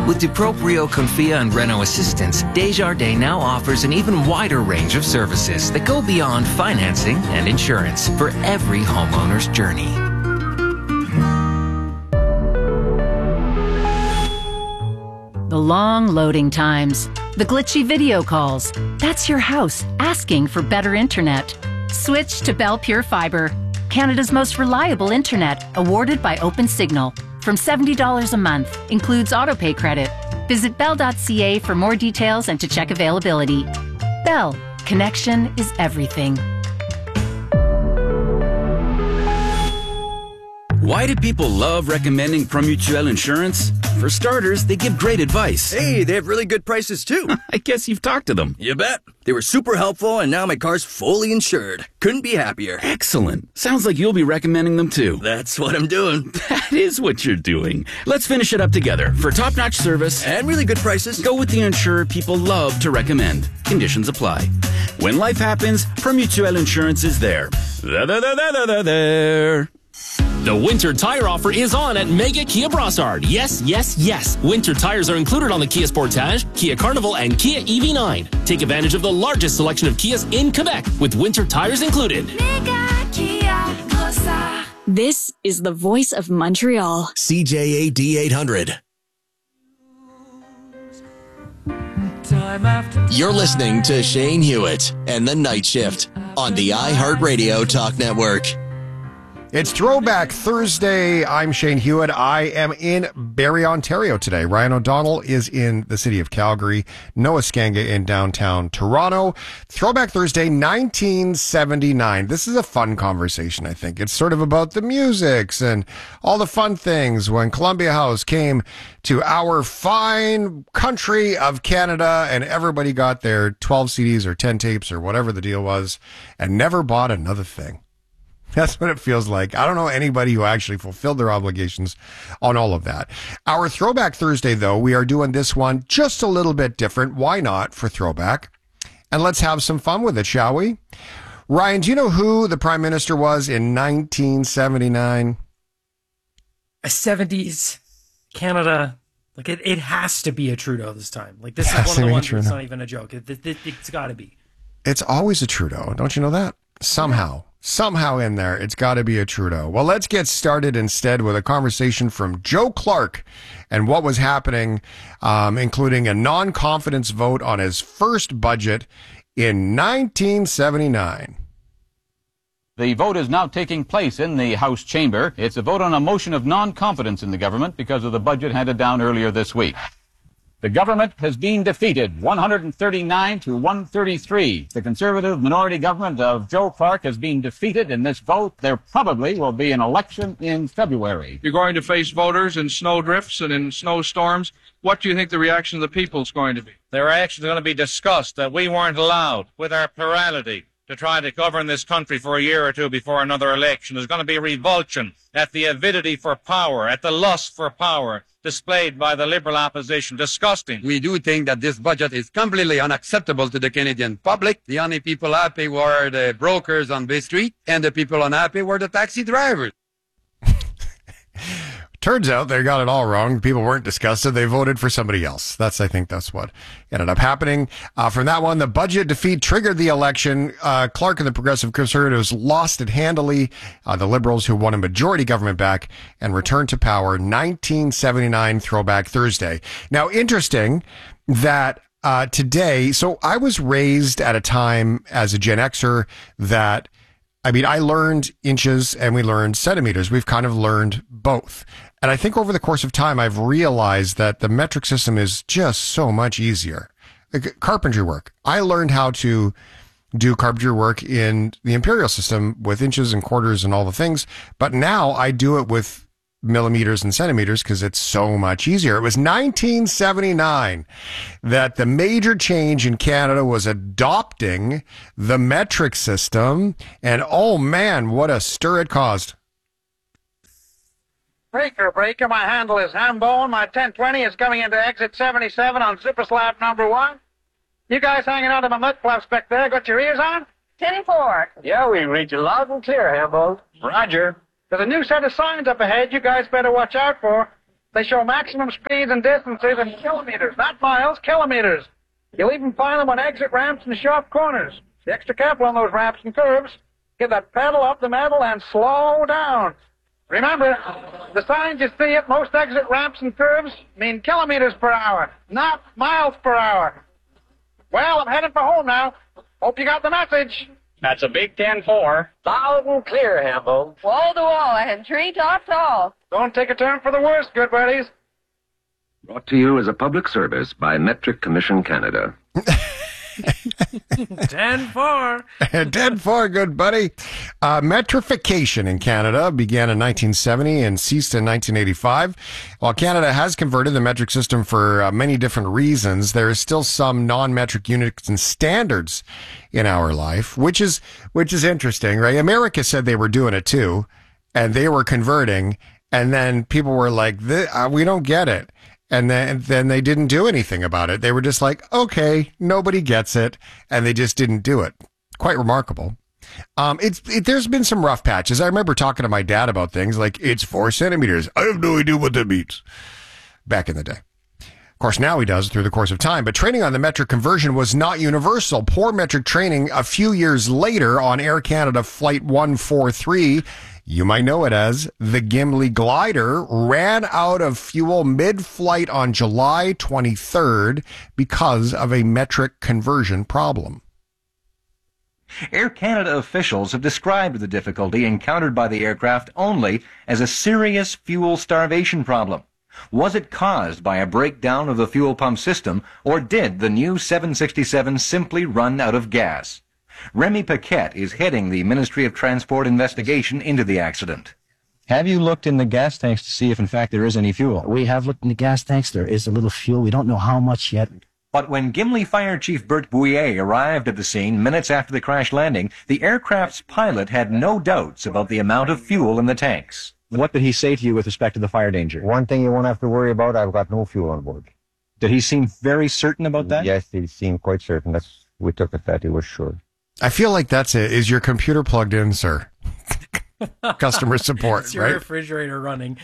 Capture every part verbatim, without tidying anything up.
With DuPro Confia and Renault Assistance, Desjardins now offers an even wider range of services that go beyond financing and insurance for every homeowner's journey. The long loading times, the glitchy video calls. That's your house asking for better internet. Switch to Bell Pure Fibre, Canada's most reliable internet, awarded by OpenSignal. From seventy dollars a month, includes autopay credit. Visit bell dot c a for more details and to check availability. Bell, connection is everything. Why do people love recommending Promutuel Insurance? For starters, they give great advice. Hey, they have really good prices too. I guess you've talked to them. You bet. They were super helpful, and now my car's fully insured. Couldn't be happier. Excellent. Sounds like you'll be recommending them too. That's what I'm doing. That is what you're doing. Let's finish it up together. For top-notch service and really good prices, go with the insurer people love to recommend. Conditions apply. When life happens, Promutuel Insurance is there. There, there, there, there, there, there. The winter tire offer is on at Mega Kia Brossard. Yes, yes, yes. Winter tires are included on the Kia Sportage, Kia Carnival, and Kia E V nine. Take advantage of the largest selection of Kias in Quebec with winter tires included. Mega Kia Brossard. This is the voice of Montreal. C J A D eight hundred. You're listening to Shane Hewitt and the Night Shift on the iHeartRadio Talk Network. It's Throwback Thursday. I'm Shane Hewitt. I am in Barrie, Ontario today. Ryan O'Donnell is in the city of Calgary. Noah Skanga in downtown Toronto. Throwback Thursday, nineteen seventy-nine. This is a fun conversation, I think. It's sort of about the musics and all the fun things when Columbia House came to our fine country of Canada and everybody got their twelve C Ds or ten tapes or whatever the deal was and never bought another thing. That's what it feels like. I don't know anybody who actually fulfilled their obligations on all of that. Our Throwback Thursday, though, we are doing this one just a little bit different. Why not for Throwback? And let's have some fun with it, shall we? Ryan, do you know who the Prime Minister was in nineteen seventy-nine? A seventies Canada. Like, it, it has to be a Trudeau this time. Like, this is one of the ones that's not even a joke. It, it, it, it's got to be. It's always a Trudeau. Don't you know that? Somehow. Somehow in there, it's got to be a Trudeau. Well, let's get started instead with a conversation from Joe Clark and what was happening, um, including a non-confidence vote on his first budget in nineteen seventy-nine. The vote is now taking place in the House chamber. It's a vote on a motion of non-confidence in the government because of the budget handed down earlier this week. The government has been defeated, one hundred thirty-nine to one thirty-three. The Conservative minority government of Joe Clark has been defeated in this vote. There probably will be an election in February. You're going to face voters in snow drifts and in snowstorms. What do you think the reaction of the people is going to be? The reaction is going to be disgust that we weren't allowed, with our plurality, to try to govern this country for a year or two before another election. There's going to be revulsion at the avidity for power, at the lust for power displayed by the Liberal opposition. Disgusting. We do think that this budget is completely unacceptable to the Canadian public. The only people happy were the brokers on Bay Street, and the people unhappy were the taxi drivers. Turns out they got it all wrong. People weren't disgusted. They voted for somebody else. That's, I think that's what ended up happening. Uh, from that one, the budget defeat triggered the election. Uh, Clark and the Progressive Conservatives lost it handily. Uh, the Liberals, who won a majority government back and returned to power, nineteen seventy-nine Throwback Thursday. Now, interesting that uh, today, so I was raised at a time as a Gen Xer that, I mean, I learned inches and we learned centimeters. We've kind of learned both. And I think over the course of time, I've realized that the metric system is just so much easier. Like carpentry work. I learned how to do carpentry work in the imperial system with inches and quarters and all the things. But now I do it with millimeters and centimeters because it's so much easier. It was nineteen seventy-nine that the major change in Canada was adopting the metric system. And oh man, what a stir it caused. Breaker, breaker, my handle is Hambone. My ten twenty is coming into exit seventy-seven on zipper slab number one. You guys hanging out of my mud flaps back there, got your ears on? ten four. Yeah, we read you loud and clear, Hambone. Roger. There's a new set of signs up ahead you guys better watch out for. They show maximum speeds and distances in kilometers, not miles, kilometers. You'll even find them on exit ramps and sharp corners. Be extra careful on those ramps and curves. Get that pedal up the metal and slow down. Remember, the signs you see at most exit ramps and curves mean kilometers per hour, not miles per hour. Well, I'm headed for home now. Hope you got the message. That's a big ten four. Loud and clear, Hambo. Wall to wall and tree top tall. Don't take a turn for the worst, good buddies. Brought to you as a public service by Metric Commission Canada. ten four. ten four, good buddy. Uh, metrification in Canada began in nineteen seventy and ceased in nineteen eighty-five. While Canada has converted the metric system for uh, many different reasons, there is still some non-metric units and standards in our life, which is which is interesting, right? America said they were doing it too, and they were converting, and then people were like, uh, we don't get it. And then, then they didn't do anything about it. They were just like, okay, nobody gets it. And they just didn't do it. Quite remarkable. Um, it's, it, there's been some rough patches. I remember talking to my dad about things like, it's four centimeters. I have no idea what that means. Back in the day. Of course, now he does through the course of time. But training on the metric conversion was not universal. Poor metric training a few years later on Air Canada Flight one forty-three, you might know it as the Gimli glider, ran out of fuel mid-flight on July twenty-third because of a metric conversion problem. Air Canada officials have described the difficulty encountered by the aircraft only as a serious fuel starvation problem. Was it caused by a breakdown of the fuel pump system, or did the new seven sixty-seven simply run out of gas? Remy Paquette is heading the Ministry of Transport investigation into the accident. Have you looked in the gas tanks to see if, in fact, there is any fuel? We have looked in the gas tanks. There is a little fuel. We don't know how much yet. But when Gimli Fire Chief Bert Bouillet arrived at the scene minutes after the crash landing, the aircraft's pilot had no doubts about the amount of fuel in the tanks. What did he say to you with respect to the fire danger? One thing you won't have to worry about, I've got no fuel on board. Did he seem very certain about that? Yes, he seemed quite certain. That's, we took it that he was sure. I feel like that's it. Is your computer plugged in, sir? Customer support, it's your right? refrigerator running.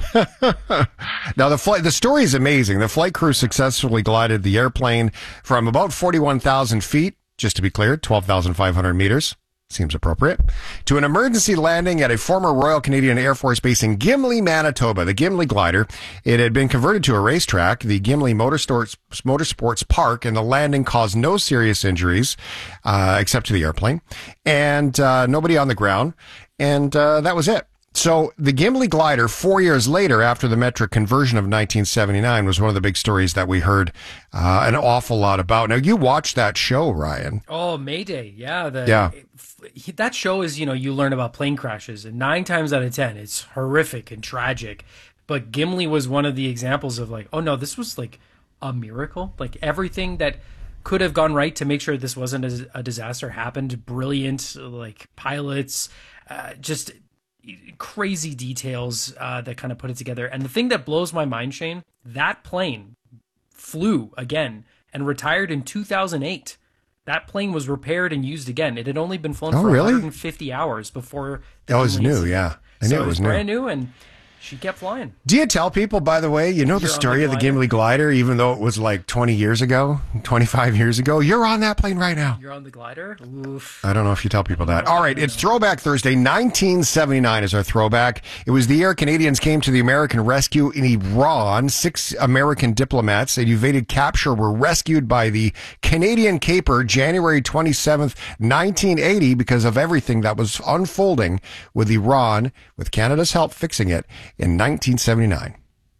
Now, the flight, the story is amazing. The flight crew successfully glided the airplane from about forty-one thousand feet, just to be clear, twelve thousand five hundred meters. Seems appropriate. To an emergency landing at a former Royal Canadian Air Force base in Gimli, Manitoba. The Gimli glider, it had been converted to a racetrack, the Gimli Motorsports, Motorsports Park, and the landing caused no serious injuries, uh, except to the airplane, and uh, nobody on the ground, and uh, that was it. So the Gimli glider, four years later, after the metric conversion of nineteen seventy-nine, was one of the big stories that we heard uh, an awful lot about. Now, you watched that show, Ryan. Oh, Mayday. Yeah. The, yeah. It, that show is, you know, you learn about plane crashes, and nine times out of ten, it's horrific and tragic. But Gimli was one of the examples of like, oh, no, this was like a miracle. Like everything that could have gone right to make sure this wasn't a, a disaster happened. Brilliant, like pilots, uh, just crazy details uh, that kind of put it together. And the thing that blows my mind, Shane, that plane flew again and retired in two thousand eight. That plane was repaired and used again. It had only been flown oh, for really? one hundred fifty hours before. That was new, yeah. I knew so it was it was new. brand new, and she kept flying. Do you tell people, by the way, you know the You're story the of the Gimli glider, even though it was like twenty years ago, twenty-five years ago? You're on that plane right now. You're on the glider? Oof. I don't know if you tell people that. All right, it's Throwback Thursday. nineteen seventy-nine is our throwback. It was the year Canadians came to the American rescue in Iran. Six American diplomats that evaded capture were rescued by the Canadian Caper January twenty-seventh, nineteen eighty, because of everything that was unfolding with Iran, with Canada's help fixing it in nineteen seventy-nine.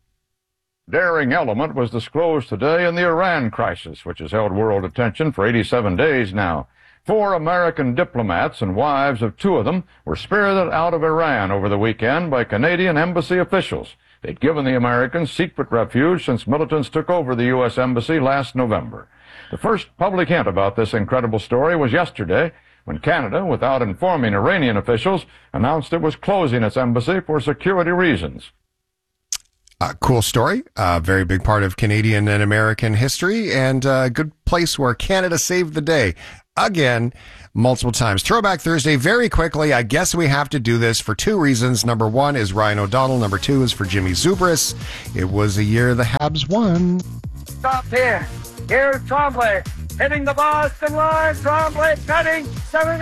Daring element was disclosed today in the Iran crisis, which has held world attention for eighty-seven days now. Four American diplomats and wives of two of them were spirited out of Iran over the weekend by Canadian embassy officials. They'd given the Americans secret refuge since militants took over the U S embassy last November. The first public hint about this incredible story was yesterday, when Canada, without informing Iranian officials, announced it was closing its embassy for security reasons. Uh, cool story. A uh, very big part of Canadian and American history, and a good place where Canada saved the day. Again, multiple times. Throwback Thursday, very quickly. I guess we have to do this for two reasons. Number one is Ryan O'Donnell. Number two is for Jimmy Zubris. It was a year the Habs won. Stop here. Here's Tremblay hitting the Boston line. Tremblay cutting. Seven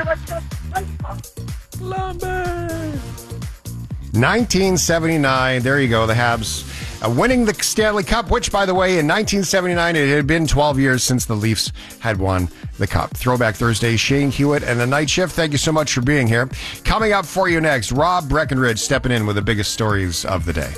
nineteen seventy-nine. There you go. The Habs uh, winning the Stanley Cup, which, by the way, in nineteen seventy-nine, it had been twelve years since the Leafs had won the Cup. Throwback Thursday, Shane Hewitt and the Night Shift. Thank you so much for being here. Coming up for you next, Rob Breckenridge stepping in with the biggest stories of the day.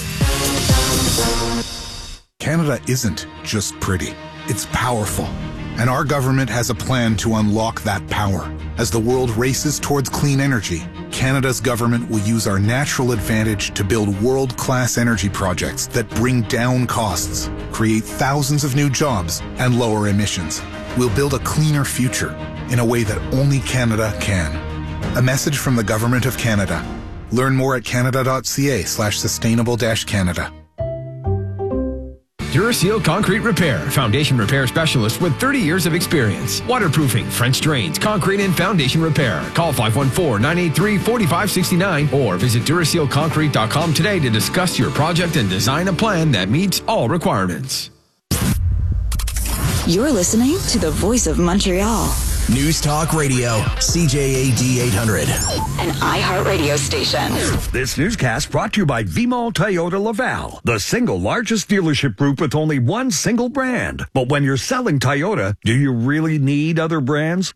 Canada isn't just pretty. It's powerful. And our government has a plan to unlock that power. As the world races towards clean energy, Canada's government will use our natural advantage to build world-class energy projects that bring down costs, create thousands of new jobs, and lower emissions. We'll build a cleaner future in a way that only Canada can. A message from the Government of Canada. Learn more at canada.ca slash sustainable dash Canada. Duraseal Concrete Repair, foundation repair specialist with thirty years of experience. Waterproofing, French drains, concrete and foundation repair. Call five one four, nine eight three, four five six nine or visit duraseal concrete dot com today to discuss your project and design a plan that meets all requirements. You're listening to the Voice of Montreal. News Talk Radio, C J A D eight hundred. An iHeartRadio station. This newscast brought to you by V MAL Toyota Laval, the single largest dealership group with only one single brand. But when you're selling Toyota, do you really need other brands?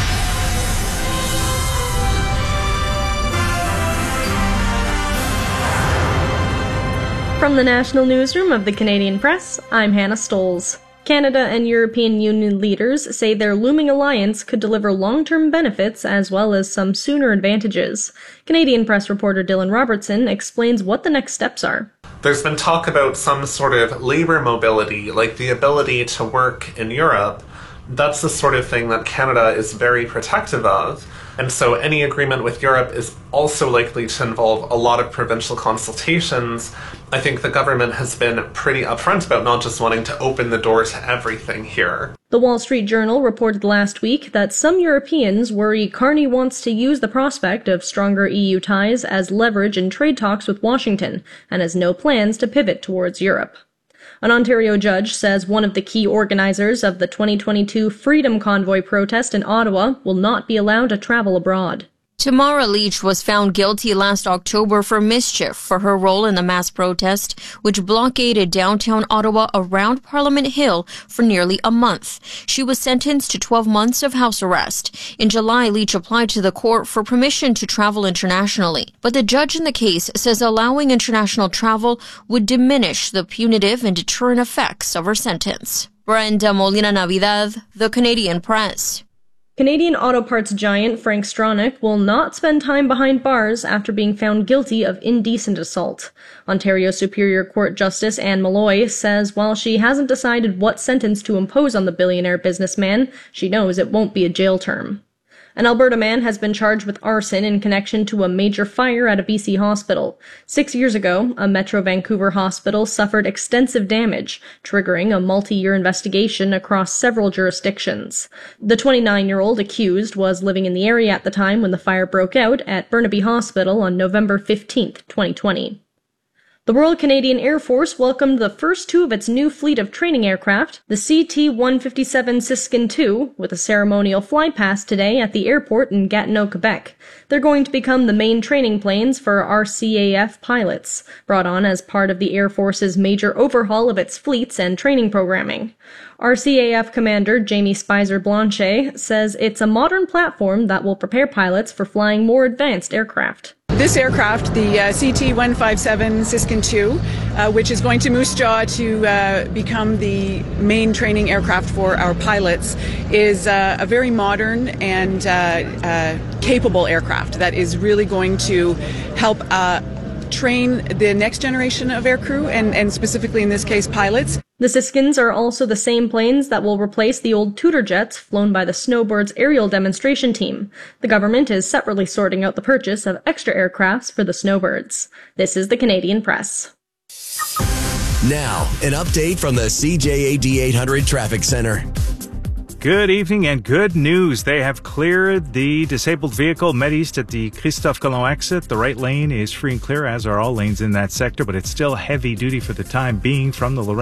From the National Newsroom of the Canadian Press, I'm Hannah Stoles. Canada and European Union leaders say their looming alliance could deliver long-term benefits as well as some sooner advantages. Canadian Press reporter Dylan Robertson explains what the next steps are. There's been talk about some sort of labor mobility, like the ability to work in Europe. That's the sort of thing that Canada is very protective of. And so any agreement with Europe is also likely to involve a lot of provincial consultations. I think the government has been pretty upfront about not just wanting to open the door to everything here. The Wall Street Journal reported last week that some Europeans worry Carney wants to use the prospect of stronger E U ties as leverage in trade talks with Washington and has no plans to pivot towards Europe. An Ontario judge says one of the key organizers of the twenty twenty-two Freedom Convoy protest in Ottawa will not be allowed to travel abroad. Tamara Leach was found guilty last October for mischief for her role in the mass protest, which blockaded downtown Ottawa around Parliament Hill for nearly a month. She was sentenced to twelve months of house arrest. In July, Leach applied to the court for permission to travel internationally. But the judge in the case says allowing international travel would diminish the punitive and deterrent effects of her sentence. Brenda Molina Navidad, The Canadian Press. Canadian auto parts giant Frank Stronach will not spend time behind bars after being found guilty of indecent assault. Ontario Superior Court Justice Anne Malloy says while she hasn't decided what sentence to impose on the billionaire businessman, she knows it won't be a jail term. An Alberta man has been charged with arson in connection to a major fire at a B C hospital. Six years ago, a Metro Vancouver hospital suffered extensive damage, triggering a multi-year investigation across several jurisdictions. The twenty-nine-year-old accused was living in the area at the time when the fire broke out at Burnaby Hospital on November fifteenth, twenty twenty. The Royal Canadian Air Force welcomed the first two of its new fleet of training aircraft, the C T one fifty-seven Siskin two, with a ceremonial flypast today at the airport in Gatineau, Quebec. They're going to become the main training planes for R C A F pilots, brought on as part of the Air Force's major overhaul of its fleets and training programming. R C A F Commander Jamie Spicer-Blanchet says it's a modern platform that will prepare pilots for flying more advanced aircraft. This aircraft, the uh, C T one fifty-seven Siskin two, uh, which is going to Moose Jaw to uh, become the main training aircraft for our pilots, is uh, a very modern and uh, uh, capable aircraft that is really going to help uh, train the next generation of aircrew and, and specifically in this case pilots. The Siskins are also the same planes that will replace the old Tudor jets flown by the Snowbirds aerial demonstration team. The government is separately sorting out the purchase of extra aircrafts for the Snowbirds. This is the Canadian Press. Now, an update from the C J A D eight hundred Traffic Center. Good evening and good news. They have cleared the disabled vehicle Med-East at the Christophe Colomb exit. The right lane is free and clear, as are all lanes in that sector, but it's still heavy duty for the time being from the Lorraine